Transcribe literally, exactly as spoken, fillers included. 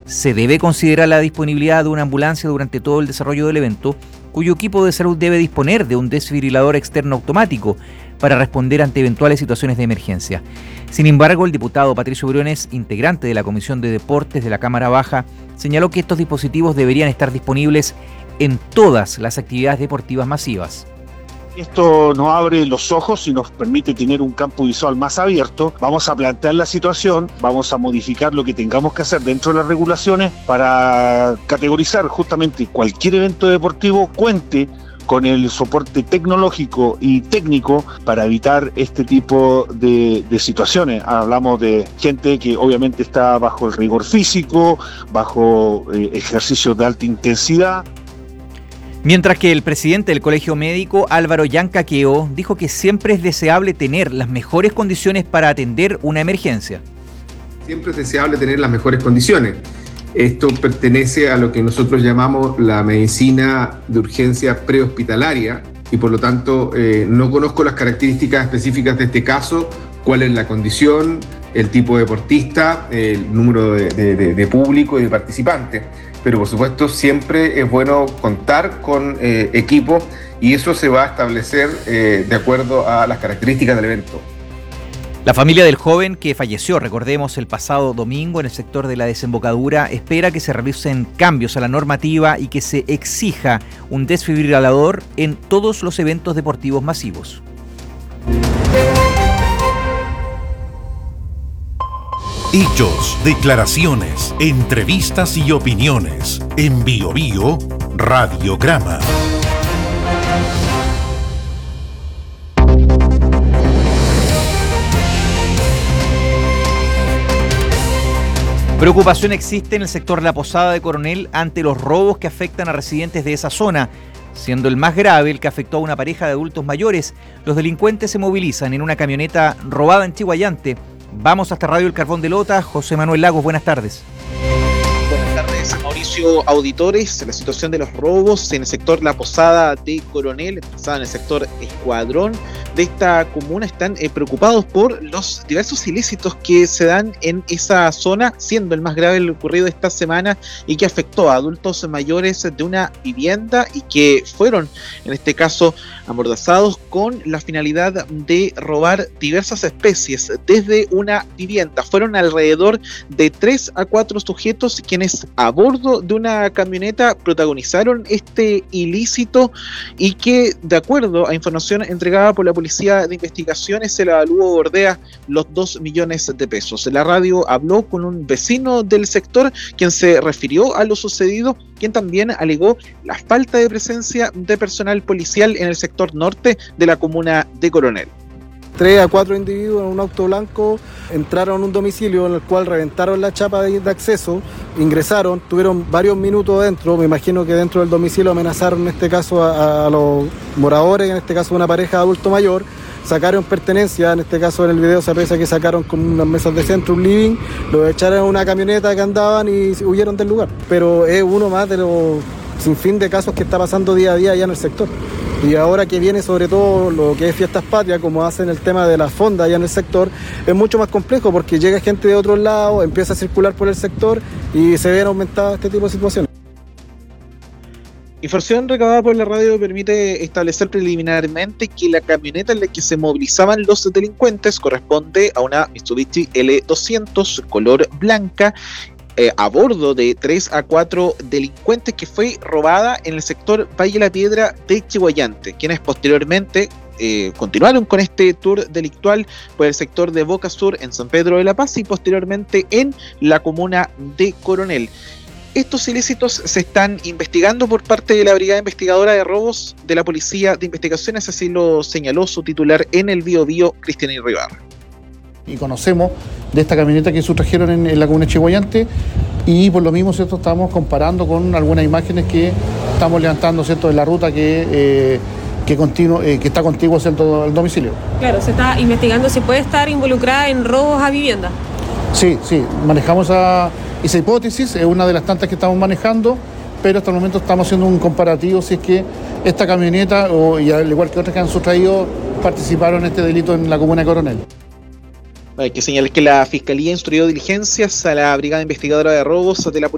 Se debe considerar la disponibilidad de una ambulancia durante todo el desarrollo del evento, cuyo equipo de salud debe disponer de un desfibrilador externo automático para responder ante eventuales situaciones de emergencia. Sin embargo, el diputado Patricio Briones, integrante de la Comisión de Deportes de la Cámara Baja, señaló que estos dispositivos deberían estar disponibles en todas las actividades deportivas masivas. Esto nos abre los ojos y nos permite tener un campo visual más abierto. Vamos a plantear la situación, vamos a modificar lo que tengamos que hacer dentro de las regulaciones para categorizar justamente cualquier evento deportivo cuente con el soporte tecnológico y técnico para evitar este tipo de, de situaciones. Hablamos de gente que obviamente está bajo el rigor físico, bajo eh, ejercicios de alta intensidad. Mientras que el presidente del Colegio Médico, Álvaro Yancaqueo, dijo que siempre es deseable tener las mejores condiciones para atender una emergencia. Siempre es deseable tener las mejores condiciones. Esto pertenece a lo que nosotros llamamos la medicina de urgencia prehospitalaria y por lo tanto eh, no conozco las características específicas de este caso, cuál es la condición, el tipo de deportista, el número de, de, de público y de participantes. Pero por supuesto siempre es bueno contar con eh, equipo y eso se va a establecer eh, de acuerdo a las características del evento. La familia del joven que falleció, recordemos, el pasado domingo en el sector de la desembocadura, espera que se realicen cambios a la normativa y que se exija un desfibrilador en todos los eventos deportivos masivos. Hechos, declaraciones, entrevistas y opiniones. En Bio Bio, Radiograma. Preocupación existe en el sector La Posada de Coronel ante los robos que afectan a residentes de esa zona, siendo el más grave el que afectó a una pareja de adultos mayores. Los delincuentes se movilizan en una camioneta robada en Chiguayante. Vamos hasta Radio El Carbón de Lota. José Manuel Lagos, buenas tardes. Buenas tardes, Mauricio, auditores. La situación de los robos en el sector La Posada de Coronel, pasada en el sector Escuadrón de esta comuna, están eh, preocupados por los diversos ilícitos que se dan en esa zona, siendo el más grave el ocurrido esta semana y que afectó a adultos mayores de una vivienda y que fueron, en este caso, amordazados con la finalidad de robar diversas especies desde una vivienda. Fueron alrededor de tres a cuatro sujetos quienes a bordo de una camioneta protagonizaron este ilícito y que, de acuerdo a información entregada por la Policía de Investigaciones, se le evaluó bordea los dos millones de pesos. La radio habló con un vecino del sector quien se refirió a lo sucedido, quien también alegó la falta de presencia de personal policial en el sector norte de la comuna de Coronel. Tres a cuatro individuos en un auto blanco entraron a un domicilio en el cual reventaron la chapa de, de acceso, ingresaron, tuvieron varios minutos dentro, me imagino que dentro del domicilio amenazaron en este caso a, a los moradores, en este caso una pareja de adulto mayor, sacaron pertenencia, en este caso en el video se aprecia que sacaron como unas mesas de centro, un living, lo echaron en una camioneta que andaban y huyeron del lugar. Pero es uno más de los sinfín de casos que está pasando día a día allá en el sector. Y ahora que viene sobre todo lo que es Fiestas Patrias, como hacen el tema de las fondas allá en el sector, es mucho más complejo porque llega gente de otros lados, empieza a circular por el sector y se ven aumentadas este tipo de situaciones. Información recabada por la radio permite establecer preliminarmente que la camioneta en la que se movilizaban los delincuentes corresponde a una Mitsubishi L doscientos color blanca, Eh, a bordo de tres a cuatro delincuentes, que fue robada en el sector Valle La Piedra de Chiguayante, quienes posteriormente eh, continuaron con este tour delictual por el sector de Boca Sur en San Pedro de la Paz y posteriormente en la comuna de Coronel. Estos ilícitos se están investigando por parte de la Brigada Investigadora de Robos de la Policía de Investigaciones, así lo señaló su titular en el Bio Bio, Cristian Irribarra. Y conocemos de esta camioneta que sustrajeron en, en la comuna de Chiguayante y por lo mismo, ¿cierto?, estamos comparando con algunas imágenes que estamos levantando, ¿cierto?, de la ruta que, eh, que, continuo, eh, que está contigua, ¿cierto?, al domicilio. Claro, se está investigando si puede estar involucrada en robos a vivienda. Sí, sí, manejamos esa, esa hipótesis, es una de las tantas que estamos manejando, pero hasta el momento estamos haciendo un comparativo si es que esta camioneta, o, y al igual que otras que han sustraído, participaron en este delito en la comuna de Coronel. Hay que señalar que la Fiscalía instruyó diligencias a la Brigada Investigadora de Robos de la